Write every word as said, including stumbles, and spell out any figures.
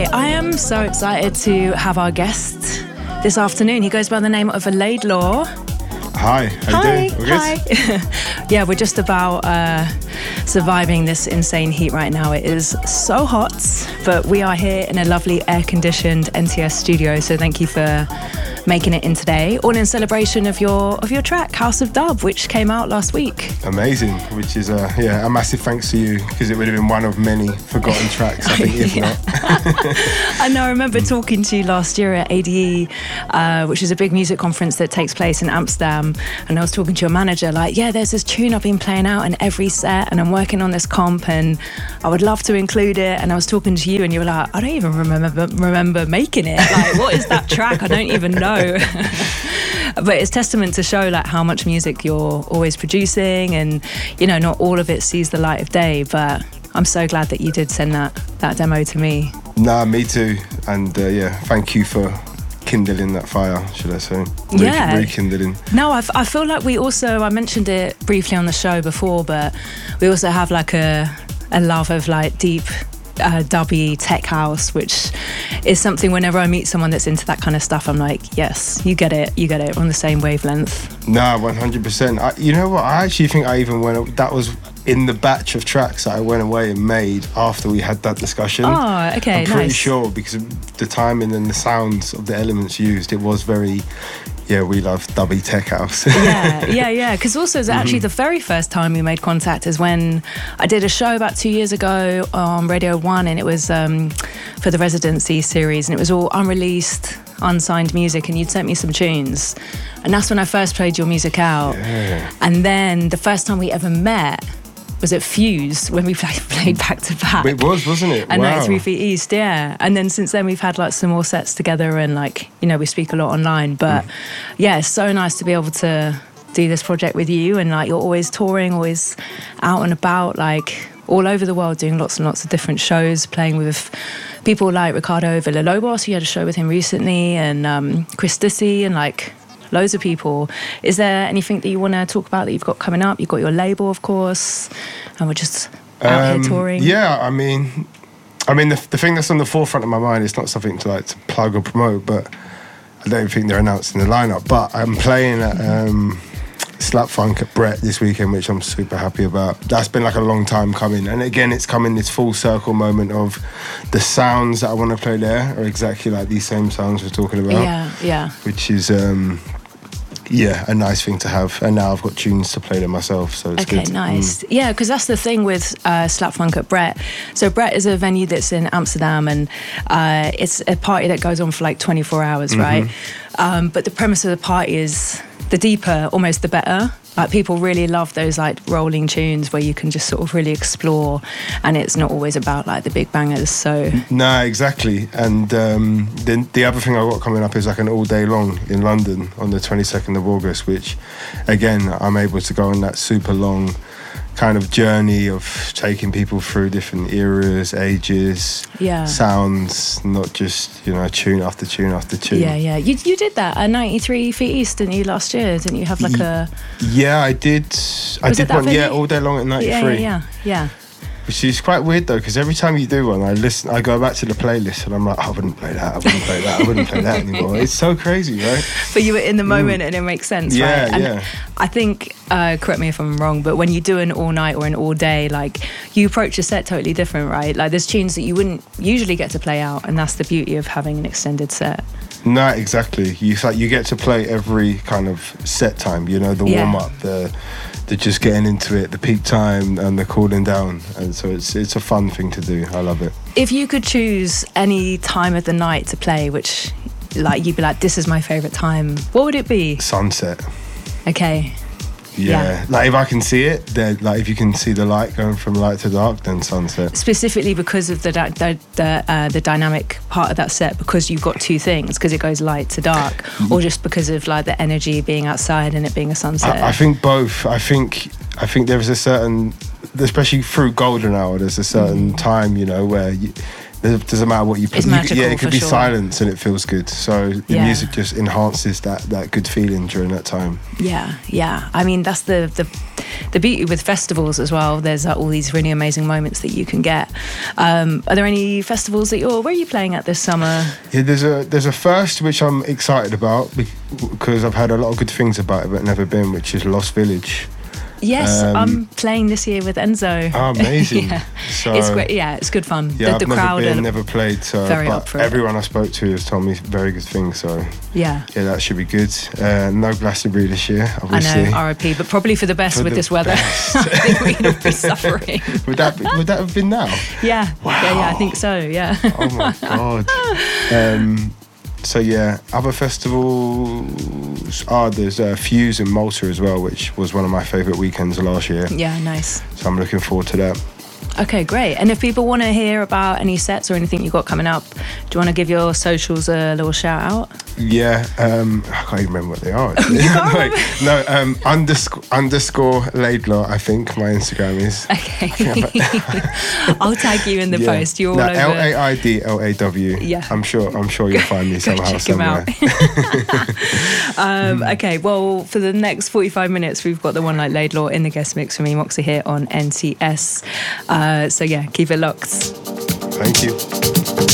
I am so excited to have our guest this afternoon. He goes by the name of Laidlaw. Hi, how Hi, you doing? We're hi. good? Yeah, we're just about uh, surviving this insane heat right now. It is so hot, but we are here in a lovely air-conditioned N T S studio, so thank you for making it in today, all in celebration of your of your track House of Dub, which came out last week. Amazing, which is uh, yeah a massive thanks to you, because it would have been one of many forgotten tracks, I think, if not. I know, I remember talking to you last year at A D E, uh, which is a big music conference that takes place in Amsterdam, and I was talking to your manager like, yeah, there's this tune I've been playing out in every set and I'm working on this comp and I would love to include it, and I was talking to you and you were like, I don't even remember remember making it, like what is that track? I don't even know. But it's testament to show like how much music you're always producing, and you know, not all of it sees the light of day, but I'm so glad that you did send that that demo to me. Nah, me too. And uh, yeah, thank you for kindling that fire, should I say. Re- Yeah. Rekindling. No, I, I feel like we also, I mentioned it briefly on the show before, but we also have like a, a love of like deep uh, dubby tech house, which is something whenever I meet someone that's into that kind of stuff, I'm like, yes, you get it, you get it, we're on the same wavelength. Nah, one hundred percent. I, you know what, I actually think I even went, that was in the batch of tracks that I went away and made after we had that discussion. Oh, okay, I'm pretty nice. sure, because of the timing and the sounds of the elements used, it was very, yeah, we love dubby tech house. yeah, yeah, yeah. Because also, it's actually the very first time we made contact is when I did a show about two years ago on Radio One, and it was um, for the residency series, and it was all unreleased, unsigned music, and you'd sent me some tunes, and that's when I first played your music out. Yeah. And then the first time we ever met was at Fuse, when we played, played back to back. It was, wasn't it? And Wow. ninety-three Feet East, yeah. And then since then we've had like some more sets together, and like, you know, we speak a lot online. But Mm. yeah, it's so nice to be able to do this project with you, and like you're always touring, always out and about, like all over the world, doing lots and lots of different shows, playing with people like Ricardo Villalobos, who had a show with him recently, and um, Chris Dissy, and like loads of people. Is there anything that you want to talk about that you've got coming up? You've got your label, of course, and we're just out Um, here touring. Yeah, I mean, I mean, the, the thing that's on the forefront of my mind is not something to like to plug or promote, but I don't think they're announcing the lineup. But I'm playing at um, Slap Funk at Brett this weekend, which I'm super happy about. That's been like a long time coming, and again, it's coming this full circle moment of the sounds that I want to play there are exactly like these same sounds we're talking about. Yeah, yeah. Which is. Um, Yeah, a nice thing to have, and now I've got tunes to play them myself, so it's Okay, good. nice. Mm. Yeah, because that's the thing with uh, Slap Funk at Brett. So Brett is a venue that's in Amsterdam, and uh, it's a party that goes on for like twenty-four hours, Mm-hmm. right? Um, but the premise of the party is the deeper, almost the better. Like people really love those like rolling tunes where you can just sort of really explore, and it's not always about like the big bangers. So Nah, exactly. And um, then the other thing I've got coming up is like an all day long in London on the twenty-second of August, which again, I'm able to go on that super long kind of journey of taking people through different eras, ages, yeah. sounds, not just, you know, tune after tune after tune. Yeah, yeah. You you did that at ninety-three Feet East, didn't you, last year? Didn't you have like a... Yeah, I did. I Was it did that one, yeah, venue? all day long at Yeah, ninety-three. yeah, yeah. Which is quite weird though, because every time you do one, I listen, I go back to the playlist and I'm like, I wouldn't play that, I wouldn't play that, I wouldn't play that anymore. It's so crazy, right? But you were in the moment, mm. and it makes sense, yeah, right? And yeah. I think, uh, correct me if I'm wrong, but when you do an all night or an all day, like you approach a set totally different, right? Like there's tunes that you wouldn't usually get to play out, and that's the beauty of having an extended set. No, exactly. You like you get to play every kind of set time. You know, the Yeah. warm up, the the just getting into it, the peak time, and the cooling down. And so it's it's a fun thing to do. I love it. If you could choose any time of the night to play, which like you'd be like, this is my favorite time, what would it be? Sunset. Okay. Yeah. Yeah. Like if I can see it, then like if you can see the light going from light to dark, then sunset. Specifically because of the di- the the, uh, the dynamic part of that set, because you've got two things, because it goes light to dark, Mm-hmm. or just because of like the energy being outside and it being a sunset. I, I think both. I think I think there is a certain, especially through golden hour, there's a certain Mm. time, you know, where you, It doesn't matter what you put. It's You, magical, yeah, it could for be sure. silence and it feels good. So the Yeah. music just enhances that that good feeling during that time. Yeah, yeah. I mean, that's the the, the beauty with festivals as well. There's uh, all these really amazing moments that you can get. Um, are there any festivals that you're? Where are you playing at this summer? Yeah, there's a there's a first which I'm excited about be- because I've heard a lot of good things about it, but never been, which is Lost Village. Yes, Um, I'm playing this year with Enzo. Oh, amazing! yeah, So, it's great. Yeah, it's good fun. Yeah, the, I've the never crowd been, are never played. So, very but up for it. everyone I spoke to has told me very good things. So, yeah. yeah, that should be good. Uh, no Glastonbury this year, I obviously. know, R I P, but probably for the best For with the this weather. best. I think we're going to be suffering. Would that be, would that have been now? Yeah, yeah, yeah, I think so, yeah. Oh my god. Um, so yeah, other festivals. Ah, there's uh, Fuse in Malta as well, which was one of my favourite weekends last year. Yeah, nice. So I'm looking forward to that. Okay, great. And if people want to hear about any sets or anything you've got coming up, do you want to give your socials a little shout out? Yeah, um, I can't even remember what they are. Actually. can't Wait, no, um, underscore, underscore Laidlaw, I think my Instagram is. Okay. I'll tag you in the Yeah. post. You're no, all over. L A I D L A W. Yeah. I'm sure. I'm sure you'll find me Go somehow check him somewhere. out. um, okay, well, for the next forty-five minutes, we've got the one like Laidlaw in the guest mix for me, Moxie, here on N C S. Uh, so yeah, keep it locked. Thank you.